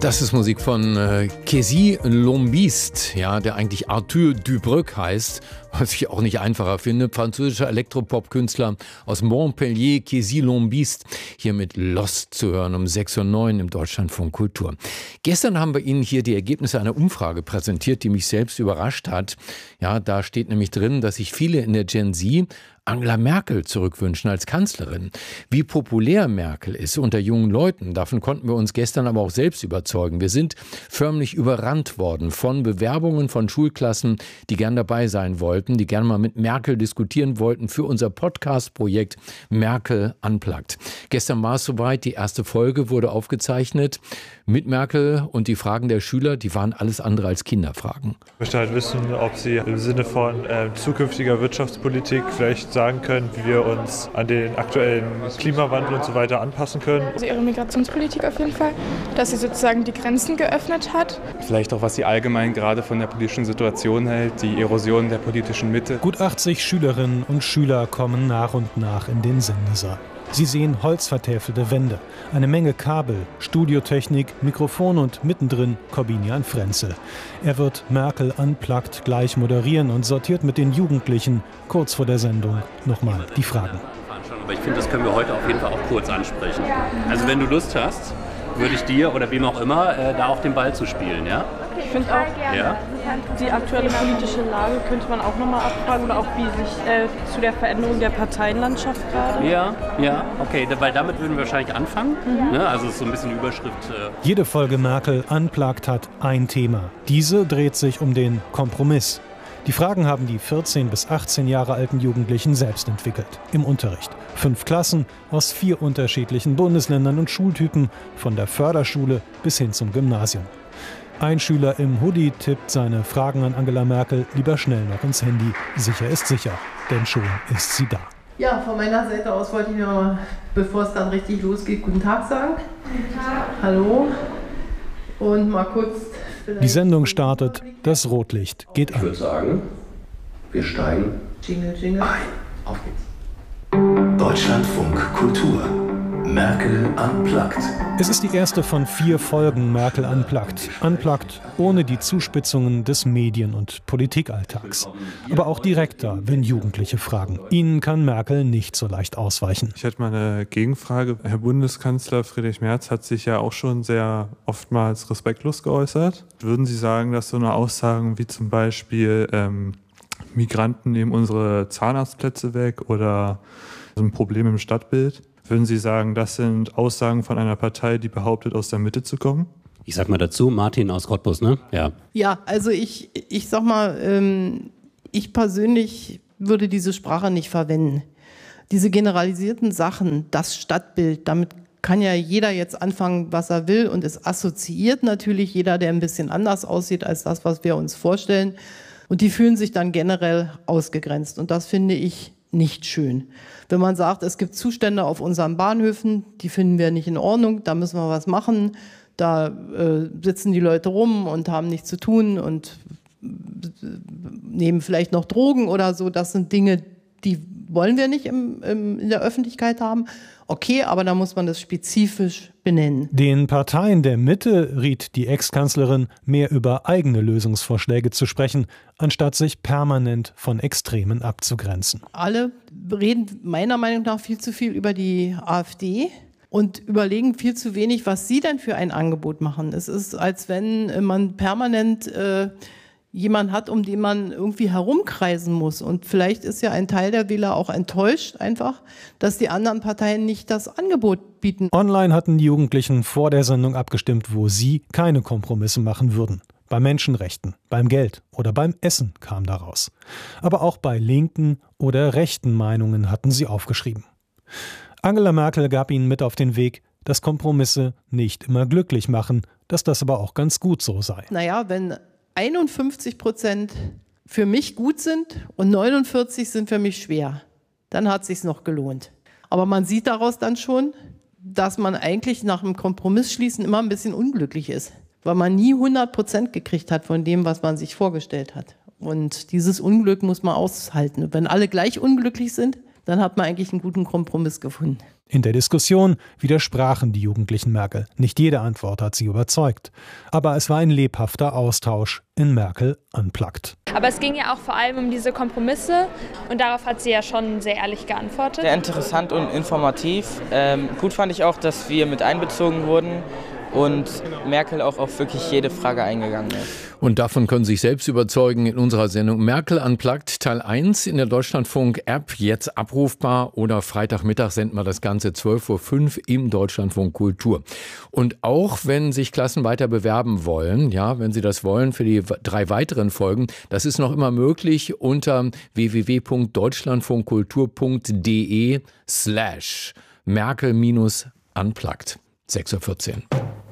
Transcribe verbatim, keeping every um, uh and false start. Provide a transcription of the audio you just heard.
Das ist Musik von äh, Kezzy Lombiste, ja, der eigentlich Arthur Dubreuil heißt, was ich auch nicht einfacher finde. Französischer Elektropop-Künstler aus Montpellier, Kezzy Lombiste, hier mit Lost zu hören um sechs Uhr neun im Deutschlandfunk Kultur. Gestern haben wir Ihnen hier die Ergebnisse einer Umfrage präsentiert, die mich selbst überrascht hat. Ja, da steht nämlich drin, dass sich viele in der Gen Z Angela Merkel zurückwünschen als Kanzlerin. Wie populär Merkel ist unter jungen Leuten, davon konnten wir uns gestern aber auch selbst überzeugen. Wir sind förmlich überrannt worden von Bewerbungen von Schulklassen, die gern dabei sein wollten, die gern mal mit Merkel diskutieren wollten für unser Podcast-Projekt Merkel Unplugged. Gestern war es soweit, die erste Folge wurde aufgezeichnet mit Merkel und die Fragen der Schüler, die waren alles andere als Kinderfragen. Ich möchte halt wissen, ob Sie im Sinne von äh, zukünftiger Wirtschaftspolitik vielleicht sagen können, wie wir uns an den aktuellen Klimawandel und so weiter anpassen können. Also ihre Migrationspolitik auf jeden Fall, dass sie sozusagen die Grenzen geöffnet hat. Vielleicht auch, was sie allgemein gerade von der politischen Situation hält, die Erosion der politischen Mitte. Gut achtzig Schülerinnen und Schüler kommen nach und nach in den Sendesaal. Sie sehen holzvertäfelte Wände, eine Menge Kabel, Studiotechnik, Mikrofon und mittendrin Corbinian Frenzel. Er wird Merkel Unplugged gleich moderieren und sortiert mit den Jugendlichen kurz vor der Sendung nochmal die Fragen. Aber ich finde, das können wir heute auf jeden Fall auch kurz ansprechen. Also wenn du Lust hast, würde ich dir oder wem auch immer äh, da auf den Ball zu spielen, ja? Ich finde auch, ja? die aktuelle politische Lage könnte man auch nochmal abfragen oder auch wie sich äh, zu der Veränderung der Parteienlandschaft gerade. Ja, ja, okay, weil damit würden wir wahrscheinlich anfangen. Mhm. Ne? Also es ist so ein bisschen Überschrift. Äh Jede Folge Merkel Unplugged hat ein Thema. Diese dreht sich um den Kompromiss. Die Fragen haben die vierzehn bis achtzehn Jahre alten Jugendlichen selbst entwickelt. Im Unterricht. Fünf Klassen aus vier unterschiedlichen Bundesländern und Schultypen, von der Förderschule bis hin zum Gymnasium. Ein Schüler im Hoodie tippt seine Fragen an Angela Merkel lieber schnell noch ins Handy. Sicher ist sicher, denn schon ist sie da. Ja, von meiner Seite aus wollte ich mir mal, bevor es dann richtig losgeht, guten Tag sagen. Guten Tag. Hallo. Und mal kurz... Die Sendung startet, das Rotlicht geht an. Ich würde sagen, wir steigen Jingle, Jingle. ein. Auf geht's. Deutschlandfunk Kultur. Merkel Unplugged. Es ist die erste von vier Folgen Merkel Unplugged. Unplugged ohne die Zuspitzungen des Medien- und Politikalltags. Aber auch direkter, wenn Jugendliche fragen. Ihnen kann Merkel nicht so leicht ausweichen. Ich hätte mal eine Gegenfrage. Herr Bundeskanzler Friedrich Merz hat sich ja auch schon sehr oftmals respektlos geäußert. Würden Sie sagen, dass so eine Aussagen wie zum Beispiel ähm, Migranten nehmen unsere Zahnarztplätze weg oder so ein Problem im Stadtbild, würden Sie sagen, das sind Aussagen von einer Partei, die behauptet, aus der Mitte zu kommen? Ich sag mal dazu, Martin aus Cottbus, ne? Ja. Ja, also ich, ich sag mal, ähm, ich persönlich würde diese Sprache nicht verwenden. Diese generalisierten Sachen, das Stadtbild, damit kann ja jeder jetzt anfangen, was er will, und es assoziiert natürlich jeder, der ein bisschen anders aussieht als das, was wir uns vorstellen. Und die fühlen sich dann generell ausgegrenzt. Und das finde ich nicht schön. Wenn man sagt, es gibt Zustände auf unseren Bahnhöfen, die finden wir nicht in Ordnung, da müssen wir was machen, da äh, sitzen die Leute rum und haben nichts zu tun und nehmen vielleicht noch Drogen oder so, das sind Dinge, die wollen wir nicht im, im, in der Öffentlichkeit haben. Okay, aber da muss man das spezifisch benennen. Den Parteien der Mitte riet die Ex-Kanzlerin, mehr über eigene Lösungsvorschläge zu sprechen, anstatt sich permanent von Extremen abzugrenzen. Alle reden meiner Meinung nach viel zu viel über die AfD und überlegen viel zu wenig, was sie denn für ein Angebot machen. Es ist, als wenn man permanent äh, jemand hat, um den man irgendwie herumkreisen muss. Und vielleicht ist ja ein Teil der Wähler auch enttäuscht einfach, dass die anderen Parteien nicht das Angebot bieten. Online hatten die Jugendlichen vor der Sendung abgestimmt, wo sie keine Kompromisse machen würden. Bei Menschenrechten, beim Geld oder beim Essen kam daraus. Aber auch bei linken oder rechten Meinungen hatten sie aufgeschrieben. Angela Merkel gab ihnen mit auf den Weg, dass Kompromisse nicht immer glücklich machen, dass das aber auch ganz gut so sei. Naja, wenn einundfünfzig Prozent für mich gut sind und neunundvierzig sind für mich schwer, dann hat es sich noch gelohnt. Aber man sieht daraus dann schon, dass man eigentlich nach dem Kompromissschließen immer ein bisschen unglücklich ist, weil man nie hundert Prozent gekriegt hat von dem, was man sich vorgestellt hat. Und dieses Unglück muss man aushalten. Und wenn alle gleich unglücklich sind, dann hat man eigentlich einen guten Kompromiss gefunden. In der Diskussion widersprachen die Jugendlichen Merkel. Nicht jede Antwort hat sie überzeugt. Aber es war ein lebhafter Austausch in Merkel Unplugged. Aber es ging ja auch vor allem um diese Kompromisse und darauf hat sie ja schon sehr ehrlich geantwortet. Sehr interessant und informativ. Ähm, gut fand ich auch, dass wir mit einbezogen wurden und Merkel auch auf wirklich jede Frage eingegangen ist. Und davon können Sie sich selbst überzeugen in unserer Sendung Merkel Unplugged Teil eins in der Deutschlandfunk-App, jetzt abrufbar, oder Freitagmittag senden wir das Ganze zwölf Uhr fünf im Deutschlandfunk Kultur. Und auch wenn sich Klassen weiter bewerben wollen, ja, wenn Sie das wollen für die drei weiteren Folgen, das ist noch immer möglich unter w w w punkt deutschlandfunkkultur punkt de slash Merkel minus Unplugged. sechs Uhr vierzehn.